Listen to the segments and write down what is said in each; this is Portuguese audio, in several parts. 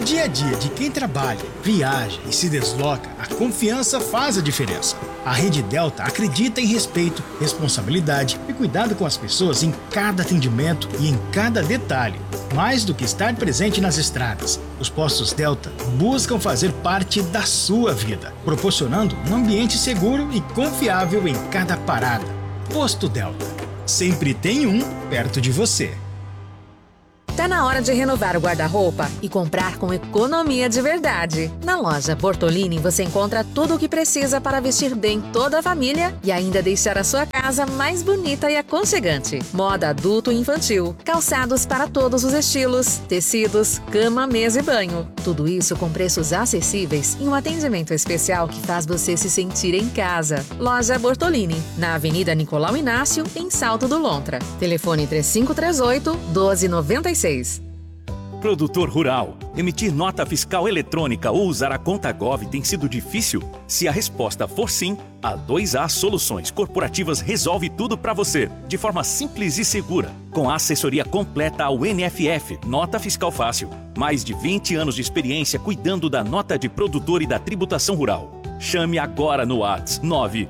dia a dia de quem trabalha, viaja e se desloca, a confiança faz a diferença. A Rede Delta acredita em respeito, responsabilidade e cuidado com as pessoas em cada atendimento e em cada detalhe. Mais do que estar presente nas estradas, os postos Delta buscam fazer parte da sua vida, proporcionando um ambiente seguro e confiável em cada parada. Posto Delta. Sempre tem um perto de você. Tá na hora de renovar o guarda-roupa e comprar com economia de verdade. Na loja Bortolini você encontra tudo o que precisa para vestir bem toda a família e ainda deixar a sua casa mais bonita e aconchegante. Moda adulto e infantil, calçados para todos os estilos, tecidos, cama, mesa e banho. Tudo isso com preços acessíveis e um atendimento especial que faz você se sentir em casa. Loja Bortolini, na Avenida Nicolau Inácio, em Salto do Lontra. Telefone 3538-1296. Produtor rural, emitir nota fiscal eletrônica ou usar a conta Gov tem sido difícil? Se a resposta for sim, a 2A Soluções Corporativas resolve tudo para você, de forma simples e segura, com a assessoria completa ao NFF, Nota Fiscal Fácil. Mais de 20 anos de experiência cuidando da nota de produtor e da tributação rural. Chame agora no WhatsApp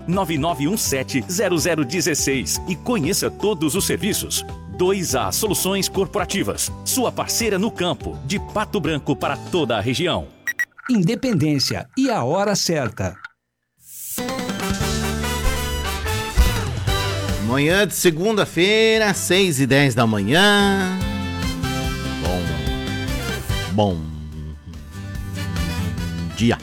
999170016 e conheça todos os serviços. 2A Soluções Corporativas, sua parceira no campo, de Pato Branco para toda a região. Independência e a hora certa. Manhã de segunda-feira, 6h10 da manhã. Bom dia.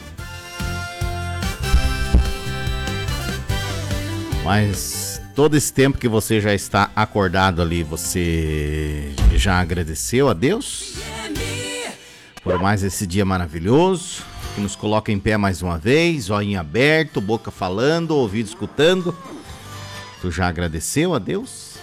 Mas todo esse tempo que você já está acordado ali, você já agradeceu a Deus por mais esse dia maravilhoso, que nos coloca em pé mais uma vez, olhinho aberto, boca falando, ouvido escutando. Tu já agradeceu a Deus?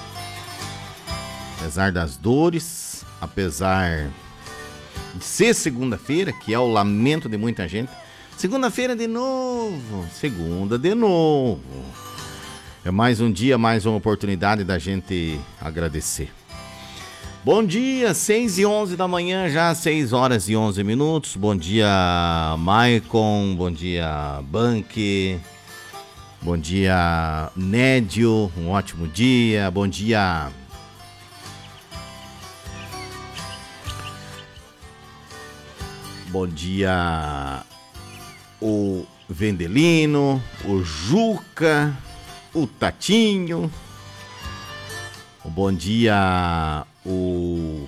Apesar das dores, apesar de ser segunda-feira, que é o lamento de muita gente. Segunda-feira de novo, segunda de novo. É mais um dia, mais uma oportunidade da gente agradecer. Bom dia, 6h11 da manhã, já 6h11. Bom dia, Maicon. Bom dia, Banque. Bom dia, Nédio. Um ótimo dia. Bom dia. Bom dia, o Vendelino, o Juca, o Tatinho. Bom dia, o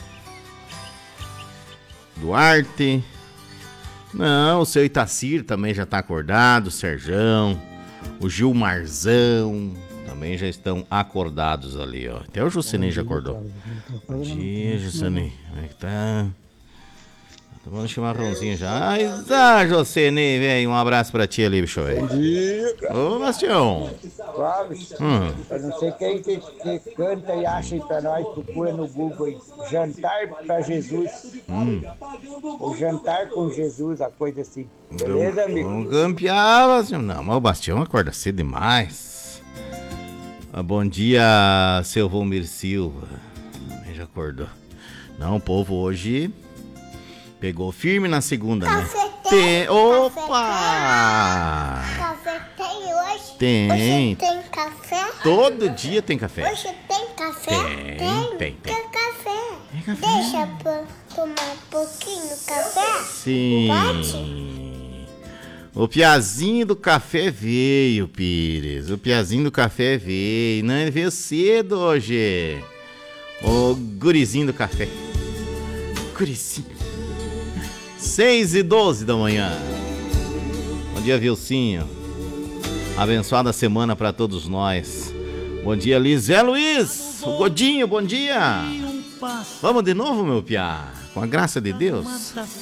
Duarte. Não, o seu Itacir também já está acordado, o Serjão, o Gilmarzão também já estão acordados ali, ó. Até o Jucinei já acordou. Bom dia, Jucinei. Como é que tá? Tomando chimarrãozinho já. Ai, tá, Jocenei, velho. Um abraço pra ti ali, bicho, velho. Bom dia, cara. Ô, Bastião. Clóvis, eu não sei quem que canta e acha aí pra nós, procura no Google aí. Jantar pra Jesus. O jantar com Jesus, a coisa assim. Beleza, amigo? Vamos campear, Bastião. Não, mas o Bastião acorda cedo demais. Bom dia, seu Vomir Silva. Também já acordou. Não, o povo hoje pegou firme na segunda, Café né? tem. Opa! Café tem hoje? Tem. Hoje tem café? Todo dia tem café. Hoje tem café? Tem. Tem café. Tem café. Deixa eu tomar um pouquinho de café? Sim. Pode? O piazinho do café veio, Pires. O piazinho do café veio. Não, ele veio cedo hoje. O gurizinho do café. Gurizinho. 6h12 da manhã. Bom dia, Vilcinho. Abençoada semana para todos nós. Bom dia, Liz. Zé Luiz, o Godinho, bom dia. Vamos de novo, meu piá. Com a graça de Deus.